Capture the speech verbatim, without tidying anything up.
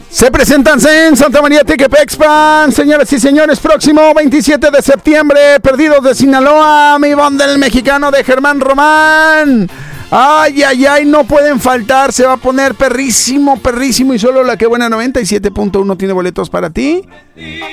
Se presentan en Santa María Tequepexpan, señoras y señores, próximo veintisiete de septiembre, Perdidos de Sinaloa, mi banda del mexicano de Germán Román. Ay, ay, ay, no pueden faltar, se va a poner perrísimo, perrísimo, y solo la que buena noventa y siete punto uno tiene boletos para ti.